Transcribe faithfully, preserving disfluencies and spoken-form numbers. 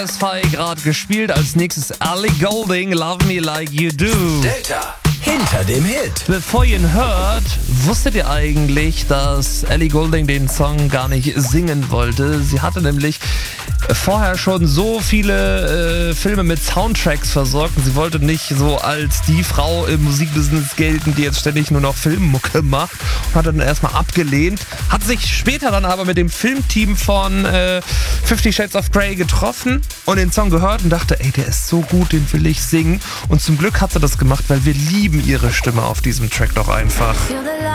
S zwei gerade gespielt. Als nächstes Ellie Goulding, Love Me Like You Do. Delta hinter dem Hit. Bevor ihr ihn hört, wusstet ihr eigentlich, dass Ellie Goulding den Song gar nicht singen wollte? Sie hatte nämlich vorher schon so viele äh, Filme mit Soundtracks versorgt und sie wollte nicht so als die Frau im Musikbusiness gelten, die jetzt ständig nur noch Filmmucke macht, und hat dann erstmal abgelehnt, hat sich später dann aber mit dem Filmteam von äh, Fifty Shades of Grey getroffen und den Song gehört und dachte, ey, der ist so gut, den will ich singen, und zum Glück hat sie das gemacht, weil wir lieben ihre Stimme auf diesem Track doch einfach.